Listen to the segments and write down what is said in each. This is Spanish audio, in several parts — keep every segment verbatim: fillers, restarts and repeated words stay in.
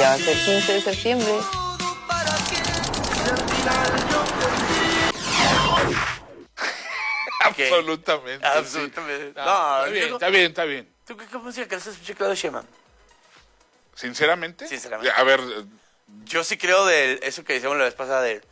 ya va a ser quince de septiembre. Absolutamente. Absolutamente. Sí. No, No, está bien, yo- está bien, está bien. ¿Tú qué, qué música crees que escucha Claudio Sheinbaum? ¿Sinceramente? Sinceramente. A ver, Yo sí creo de eso que decíamos la vez pasada de...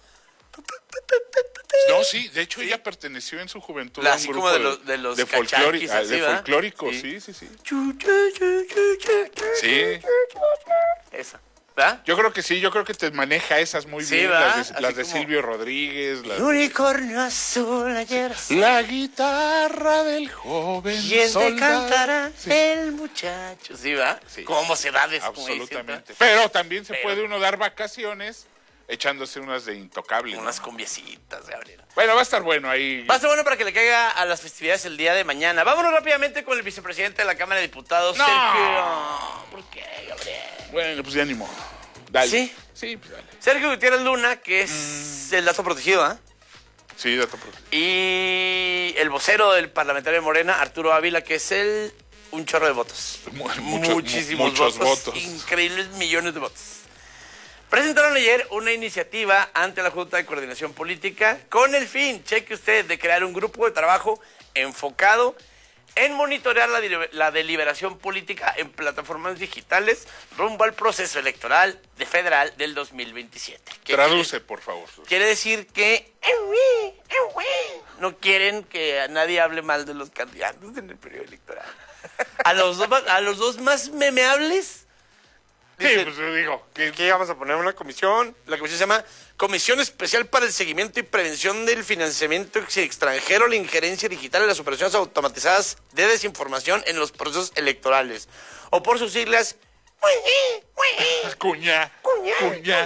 no, sí, de hecho Sí. ella perteneció en su juventud La- a un así grupo como de los- de los folclóri- cachakis, ah, así, de ¿va? folclórico, Sí. sí, sí, sí. Chu, chu, chu, chu, chu, chu, Sí. Esa, ¿verdad? Yo creo que sí, yo creo que te maneja esas muy Sí, bien, ¿va? las de, Así las de como- Silvio Rodríguez, las- Unicornio azul ayer. la guitarra del joven ¿Quién te soldado. cantará? Sí, El muchacho. ¿Sí, va? Sí. ¿Cómo se da de absolutamente. Pero también se Pero- puede uno dar vacaciones echándose unas de intocable. ¿no? Unas combiecitas, Gabriel. Bueno, va a estar bueno ahí. Va a ser bueno para que le caiga a las festividades el día de mañana. Vámonos rápidamente con el vicepresidente de la Cámara de Diputados, No. Sergio. ¿Por qué, Gabriel? Bueno, pues ya ni modo. Dale. ¿Sí? Sí, pues dale. Sergio Gutiérrez Luna, que es el dato protegido, ¿ah? Sí, dato protegido. Y el vocero del parlamentario de Morena, Arturo Ávila, que es el un chorro de votos. Mu- muchos- Muchísimos muchos votos, votos. Increíbles millones de votos. Presentaron ayer una iniciativa ante la Junta de Coordinación Política con el fin, cheque usted, de crear un grupo de trabajo enfocado en monitorear la, deliber- la deliberación política en plataformas digitales rumbo al proceso electoral de federal del dos mil veintisiete. ¿Qué Traduce, por favor. Quiere, quiere decir que no quieren que nadie hable mal de los candidatos en el periodo electoral. A los dos, ma- a los dos más memeables Sí, dicen, pues yo digo. Que, aquí vamos a poner una comisión. La comisión se llama Comisión Especial para el Seguimiento y Prevención del Financiamiento Extranjero, la Injerencia Digital y las Operaciones Automatizadas de Desinformación en los Procesos Electorales. O por sus siglas, cuña, cuña.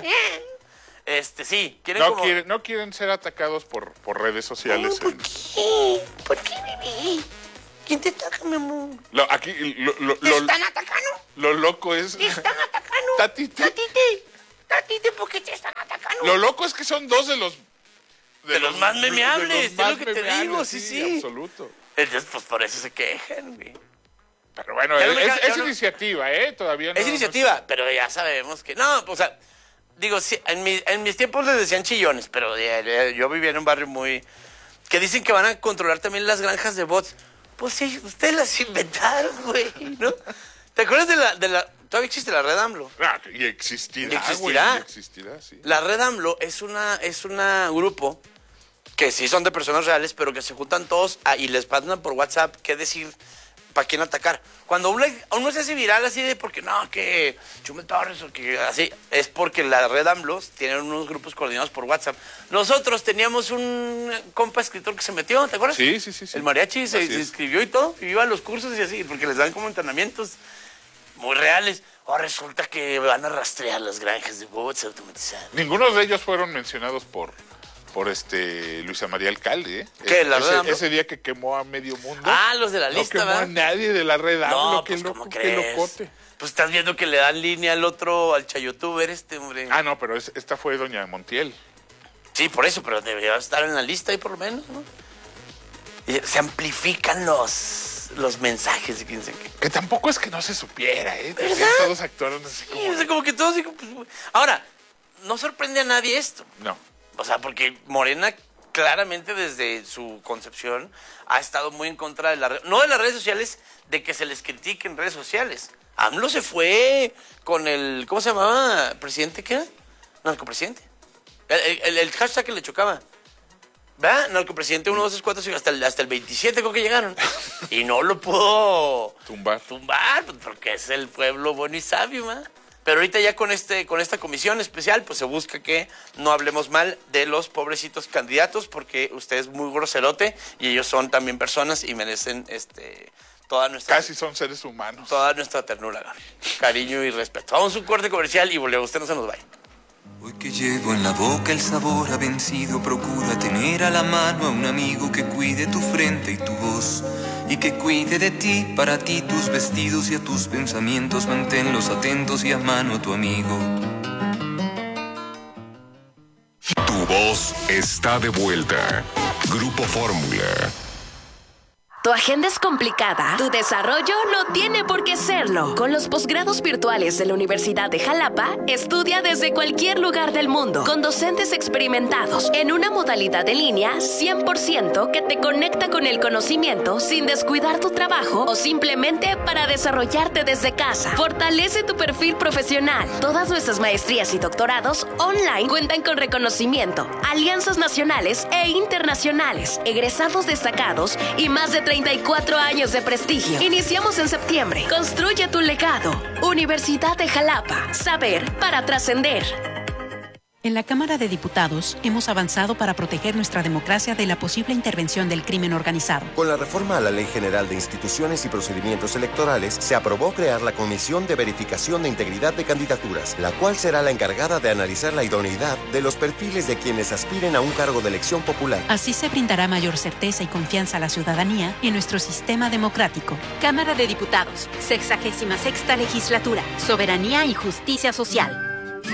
este sí, quieren No como... quieren, no quieren ser atacados por, por redes sociales. ¿Por en- qué? ¿Por qué, bebé? ¿Quién te ataca, mi amor? Lo, aquí, lo, lo, ¿Te lo- están atacando? lo loco es. ¿Te están atacando? Tatite. Tatite. Tatite, ¿por qué te están atacando? Lo loco es que son dos de los. De los más memeables, de los es más lo que te memeables, digo, sí, sí. Absoluto. Entonces, pues por eso se quejan, güey. Pero bueno, Ya no es, me ca- es ya no- iniciativa, ¿eh? Todavía no. Es iniciativa, pero ya sabemos que... No, o sea, digo, sí, en, mi- en mis tiempos les decían chillones, pero ya- ya- yo vivía en un barrio muy... Que dicen que van a controlar también las granjas de bots. Pues sí, ustedes las inventaron, güey, ¿no? ¿Te acuerdas de la... De la todavía existe la red AMLO. Ah, y existirá, Y güey. existirá. Y existirá, sí. La red AMLO es una es una grupo que sí son de personas reales, pero que se juntan todos a- y les mandan por WhatsApp qué decir, para quién atacar. Cuando uno, uno se hace viral así de porque no, que Chumel Torres o que así, es porque la red AMLO tiene unos grupos coordinados por WhatsApp. Nosotros teníamos un compa escritor que se metió, ¿te acuerdas? Sí, sí, sí, sí. El mariachi se, Así se es. inscribió y todo, y iba a los cursos y así, porque les dan como entrenamientos muy reales. Ahora resulta que van a rastrear las granjas de bots automatizadas. Ninguno de ellos fueron mencionados por, por este Luisa María Alcalde, ¿eh? ¿Qué, Es- la red ese, AMLO? ese día que quemó a medio mundo. Ah, los de la no lista, quemó ¿verdad? a nadie de la red AMLO. No, qué pues, loco, ¿cómo qué crees? locote. Pues estás viendo que le dan línea al otro, al chayotuber este, hombre. Ah, no, pero es- esta fue doña Montiel. Sí, por eso, pero debería estar en la lista ahí por lo menos, ¿no? Y se amplifican los, los mensajes de quién sabe qué. Que tampoco es que no se supiera, ¿eh? También ¿Verdad? todos actuaron así Sí, como... o sea, como que todos digo, pues, ahora, no sorprende a nadie esto. No. O sea, porque Morena claramente desde su concepción ha estado muy en contra de las redes, no de las redes sociales, de que se les critique en redes sociales. AMLO se fue con el, ¿cómo se llamaba? ¿Presidente qué era? Narcopresidente. El, el, el hashtag que le chocaba. ¿Verdad? Narcopresidente uno, dos, tres, cuatro, cinco, hasta el, hasta el veintisiete creo que llegaron. Y no lo pudo Tumbar. tumbar, pues, porque es el pueblo bueno y sabio, ¿verdad? Pero ahorita ya con este con esta comisión especial, pues se busca que no hablemos mal de los pobrecitos candidatos, porque usted es muy groserote y ellos son también personas y merecen este toda nuestra Casi son seres humanos. toda nuestra ternura, Gabriel. Cariño y respeto. Vamos a un corte comercial y volvemos. Usted no se nos vaya. Hoy que llevo en la boca el sabor ha vencido, procura tener a la mano a un amigo que cuide tu frente y tu voz, y que cuide de ti, para ti, tus vestidos y a tus pensamientos, manténlos atentos y a mano a tu amigo. Tu voz está de vuelta. Grupo Fórmula. ¿Tu agenda es complicada? ¿Tu desarrollo no tiene por qué serlo? Con los posgrados virtuales de la Universidad de Jalapa, estudia desde cualquier lugar del mundo, con docentes experimentados, en una modalidad en línea cien por ciento que te conecta con el conocimiento sin descuidar tu trabajo o simplemente para desarrollarte desde casa. Fortalece tu perfil profesional. Todas nuestras maestrías y doctorados online cuentan con reconocimiento, alianzas nacionales e internacionales, egresados destacados y más de treinta y cuatro años de prestigio. Iniciamos en septiembre. Construye tu legado. Universidad de Jalapa. Saber para trascender. En la Cámara de Diputados hemos avanzado para proteger nuestra democracia de la posible intervención del crimen organizado. Con la reforma a la Ley General de Instituciones y Procedimientos Electorales, se aprobó crear la Comisión de Verificación de Integridad de Candidaturas, la cual será la encargada de analizar la idoneidad de los perfiles de quienes aspiren a un cargo de elección popular. Así se brindará mayor certeza y confianza a la ciudadanía en nuestro sistema democrático. Cámara de Diputados, sexagésima sexta legislatura, soberanía y justicia social.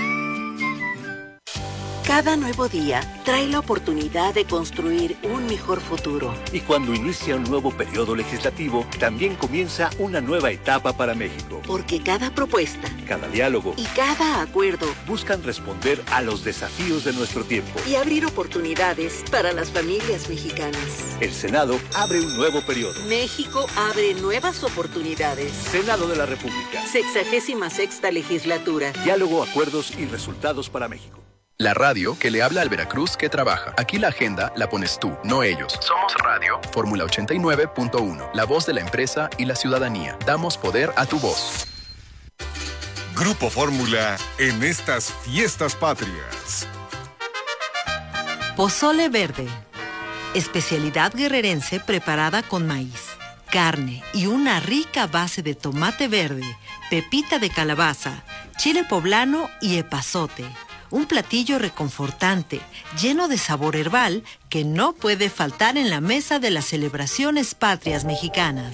Cada nuevo día trae la oportunidad de construir un mejor futuro. Y cuando inicia un nuevo periodo legislativo, también comienza una nueva etapa para México. Porque cada propuesta, cada diálogo y cada acuerdo buscan responder a los desafíos de nuestro tiempo y abrir oportunidades para las familias mexicanas. El Senado abre un nuevo periodo. México abre nuevas oportunidades. Senado de la República. Sexagésima sexta legislatura. Diálogo, acuerdos y resultados para México. La radio que le habla al Veracruz que trabaja. Aquí la agenda la pones tú, no ellos. Somos Radio. Fórmula ochenta y nueve punto uno. La voz de la empresa y la ciudadanía. Damos poder a tu voz. Grupo Fórmula en estas fiestas patrias. Pozole verde. Especialidad guerrerense preparada con maíz, carne y una rica base de tomate verde, pepita de calabaza, chile poblano y epazote. Un platillo reconfortante, lleno de sabor herbal, que no puede faltar en la mesa de las celebraciones patrias mexicanas.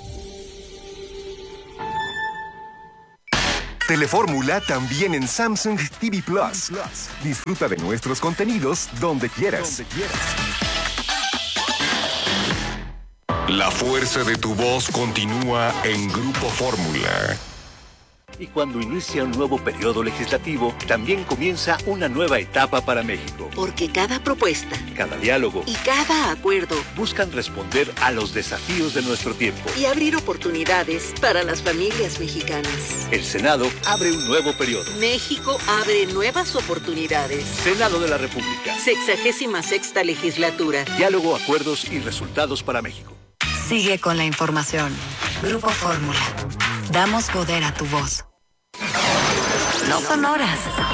Telefórmula también en Samsung T V Plus. Disfruta de nuestros contenidos donde quieras. La fuerza de tu voz continúa en Grupo Fórmula. Y cuando inicia un nuevo periodo legislativo, también comienza una nueva etapa para México. Porque cada propuesta, cada diálogo y cada acuerdo buscan responder a los desafíos de nuestro tiempo y abrir oportunidades para las familias mexicanas. El Senado abre un nuevo periodo. México abre nuevas oportunidades. Senado de la República. Sexagésima sexta legislatura. Diálogo, acuerdos y resultados para México. Sigue con la información. Grupo Fórmula. Damos poder a tu voz. No son horas,